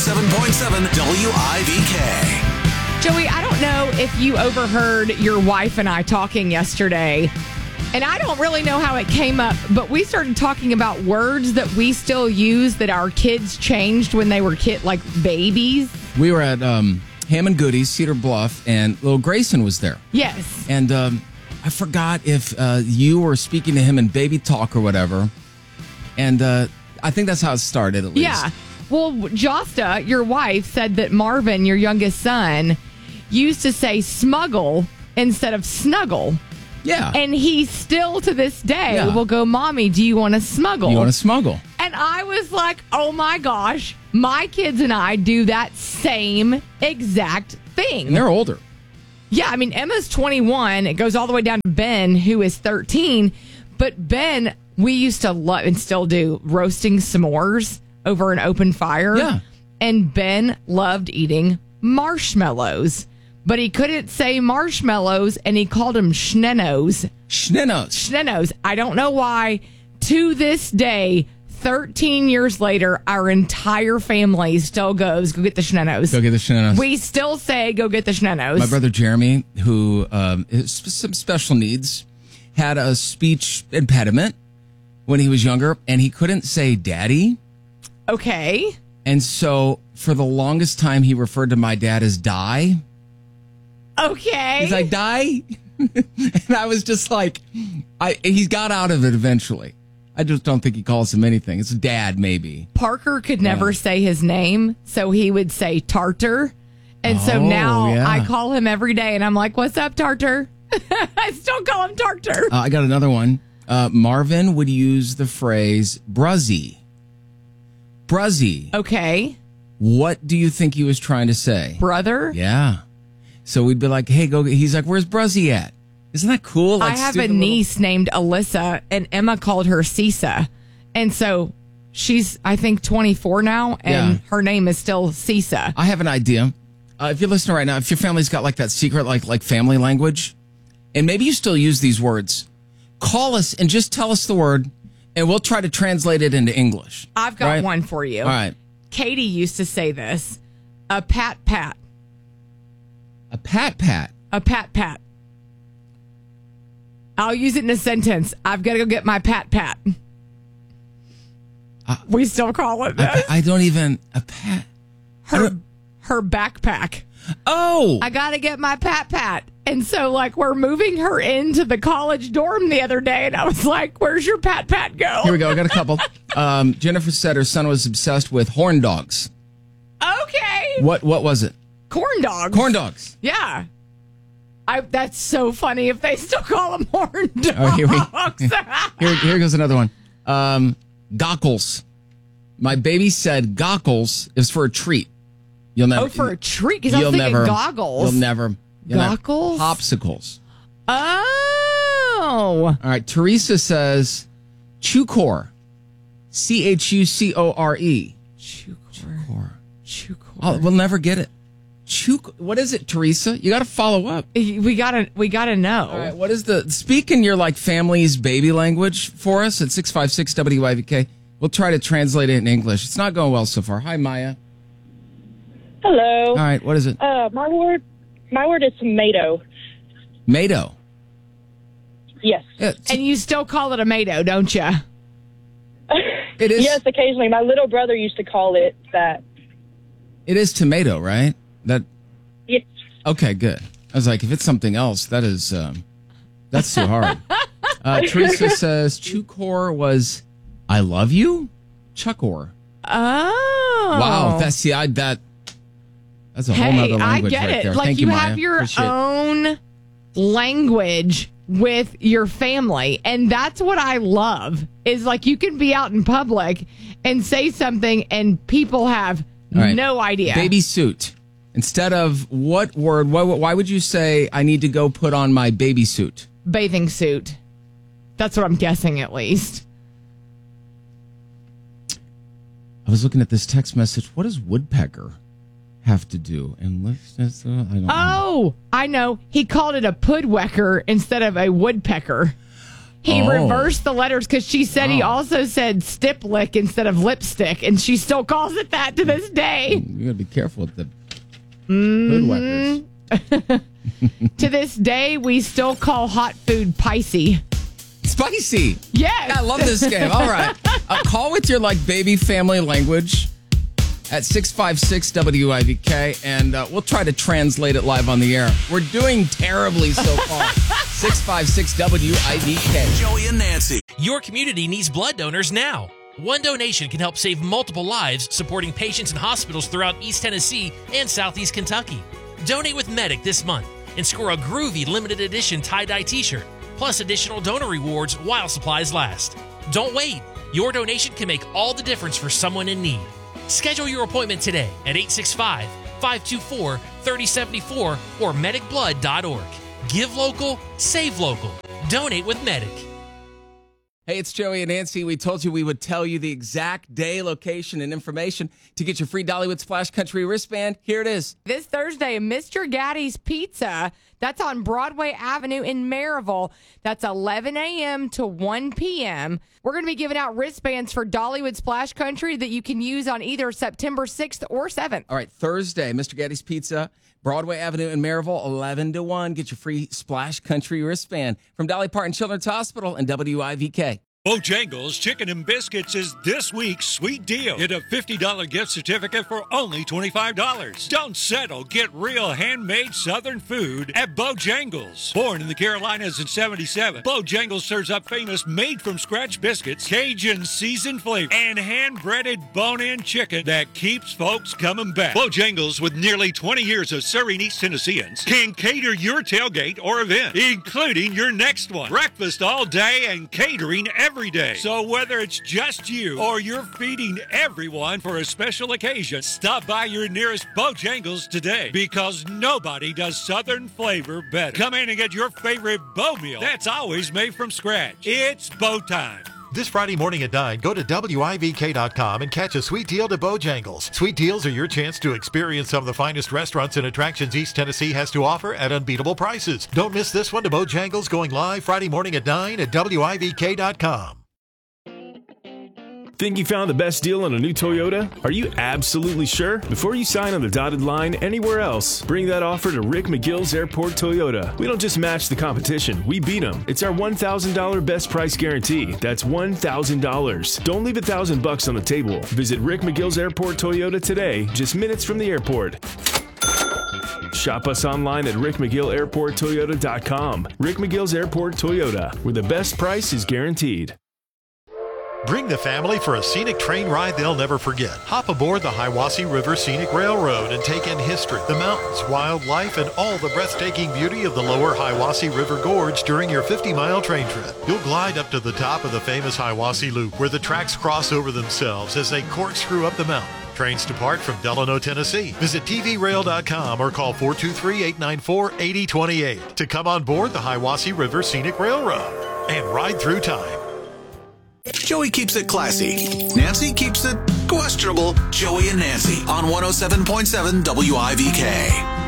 107.7 WIVK. Joey, I don't know if you overheard your wife and I talking yesterday, and I don't really know how it came up, but we started talking about words that we still use that our kids changed when they were like babies. We were at Hammond Goody's, Cedar Bluff, and little Grayson was there. Yes. And I forgot if you were speaking to him in baby talk or whatever. And I think that's how it started, at least. Yeah. Well, Josta, your wife, said that Marvin, your youngest son, used to say smuggle instead of snuggle. Yeah. And he still, to this day, Yeah. will go, Mommy, do you want to smuggle? You want to smuggle? And I was like, oh my gosh, my kids and I do that same exact thing. And they're older. Yeah, I mean, Emma's 21. It goes all the way down to Ben, who is 13. But Ben, we used to love and still do roasting s'mores over an open fire. Yeah. And Ben loved eating marshmallows. But he couldn't say marshmallows, and he called them schnenos. Schnenos. I don't know why. To this day, 13 years later, our entire family still goes, go get the schnenos. Go get the schnenos. We still say, go get the schnenos. My brother Jeremy, who has some special needs, had a speech impediment when he was younger, and he couldn't say daddy. Okay. And so for the longest time, he referred to my dad as Die. Okay. He's like, Die? And I was just like, he's got out of it eventually. I just don't think he calls him anything. It's dad, maybe. Parker could never say his name, so he would say Tartar. And so now yeah. I call him every day, and I'm like, what's up, Tartar? I still call him Tartar. I got another one. Marvin would use the phrase bruzzy. Bruzzy. Okay. What do you think he was trying to say? Brother? Yeah. So we'd be like, hey, go. He's like, where's Bruzzy at? Isn't that cool? Like, I have a niece named Alyssa, and Emma called her Cisa. And so she's, I think, 24 now, and her name is still Cisa. I have an idea. If you're listening right now, if your family's got like that secret, like family language, and maybe you still use these words, call us and just tell us the word, and we'll try to translate it into English. I've got one for you. All right. Katie used to say this, a pat-pat. A pat-pat. A pat-pat. I'll use it in a sentence. I've got to go get my pat-pat. We still call it this. I don't even... A pat... Her backpack. Oh! I got to get my pat-pat. And so, like, we're moving her into the college dorm the other day, and I was like, where's your pat-pat go? Here we go. I got a couple. Jennifer said her son was obsessed with horn dogs. Okay. What was it? Corn dogs. Corn dogs. Yeah. That's so funny if they still call them horn dogs. Oh, here goes another one. Gockles. My baby said gockles is for a treat. You'll never. Oh, for a treat? Because I was thinking goggles. You'll never. Goggles? Popsicles. Oh. All right. Teresa says Chucore. Chucore. Chucore. Oh, we'll never get it. What is it, Teresa? You got to follow up. We gotta know. All right, what is speak in your like family's baby language for us at 656 WIVK. We'll try to translate it in English. It's not going well so far. Hi, Maya. Hello. All right, what is it? My word is tomato. Mado. Yes. Yeah, And you still call it a tomato, don't you? it is. Yes, occasionally. My little brother used to call it that. It is tomato, right? Yes. Okay, good. I was like, if it's something else, that's too hard. Teresa says Chucore was I love you? Chuckor. Oh. Wow. That's a whole nother language I get right it. there. Like Thank you Maya. have your Appreciate it. own language with your family. And that's what I love is like you can be out in public and say something and people have no idea. Baby suit. Instead of what word, why would you say I need to go put on my baby suit? Bathing suit. That's what I'm guessing at least. I was looking at this text message. What does woodpecker have to do? And I don't know. I know. He called it a pudwecker instead of a woodpecker. He reversed the letters because she said he also said stiplick instead of lipstick, and she still calls it that to this day. You gotta be careful with the hoodwinkers. To this day, we still call hot food Pisces. Spicy. Yes. I love this game. All right. Call with your baby family language at 656 WIVK, and we'll try to translate it live on the air. We're doing terribly so far. 656 WIVK. Joey and Nancy. Your community needs blood donors now. One donation can help save multiple lives, supporting patients in hospitals throughout East Tennessee and Southeast Kentucky. Donate with Medic this month and score a groovy limited edition tie-dye t-shirt, plus additional donor rewards while supplies last. Don't wait. Your donation can make all the difference for someone in need. Schedule your appointment today at 865-524-3074 or medicblood.org. Give local, save local. Donate with Medic. Hey, it's Joey and Nancy. We told you we would tell you the exact day, location, and information to get your free Dollywood Splash Country wristband. Here it is. This Thursday, Mr. Gaddy's Pizza. That's on Broadway Avenue in Maryville. That's 11 a.m. to 1 p.m. We're going to be giving out wristbands for Dollywood Splash Country that you can use on either September 6th or 7th. All right, Thursday, Mr. Gaddy's Pizza, Broadway Avenue in Maryville, 11 to 1. Get your free Splash Country wristband from Dolly Parton Children's Hospital and WIVK. Bojangles Chicken and Biscuits is this week's sweet deal. Get a $50 gift certificate for only $25. Don't settle. Get real handmade Southern food at Bojangles. Born in the Carolinas in 1977, Bojangles serves up famous made-from-scratch biscuits, Cajun seasoned flavor, and hand-breaded bone-in chicken that keeps folks coming back. Bojangles, with nearly 20 years of serving East Tennesseans, can cater your tailgate or event, including your next one. Breakfast all day and catering every day. So whether it's just you or you're feeding everyone for a special occasion, stop by your nearest Bojangles today, because nobody does Southern flavor better. Come in and get your favorite Bo meal that's always made from scratch. It's Bo time. This Friday morning at 9, go to WIVK.com and catch a sweet deal to Bojangles. Sweet deals are your chance to experience some of the finest restaurants and attractions East Tennessee has to offer at unbeatable prices. Don't miss this one to Bojangles, going live Friday morning at 9 at WIVK.com. Think you found the best deal on a new Toyota? Are you absolutely sure? Before you sign on the dotted line anywhere else, bring that offer to Rick McGill's Airport Toyota. We don't just match the competition, we beat them. It's our $1,000 best price guarantee. That's $1,000. Don't leave $1,000 on the table. Visit Rick McGill's Airport Toyota today, just minutes from the airport. Shop us online at rickmcgillairporttoyota.com. Rick McGill's Airport Toyota, where the best price is guaranteed. Bring the family for a scenic train ride they'll never forget. Hop aboard the Hiwassee River Scenic Railroad and take in history, the mountains, wildlife, and all the breathtaking beauty of the lower Hiwassee River Gorge during your 50-mile train trip. You'll glide up to the top of the famous Hiwassee Loop, where the tracks cross over themselves as they corkscrew up the mountain. Trains depart from Delano, Tennessee. Visit tvrail.com or call 423-894-8028 to come on board the Hiwassee River Scenic Railroad and ride through time. Joey keeps it classy. Nancy keeps it questionable. Joey and Nancy on 107.7 WIVK.